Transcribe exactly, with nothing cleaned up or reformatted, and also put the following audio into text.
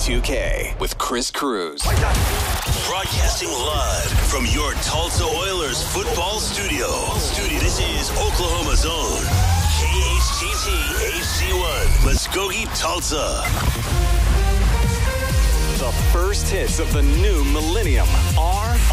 two K with Chris Cruz. Broadcasting live from your Tulsa Oilers football studio. Studio. This is Oklahoma's own K H T T H C one, Muskogee, Tulsa. The first hits of the new millennium are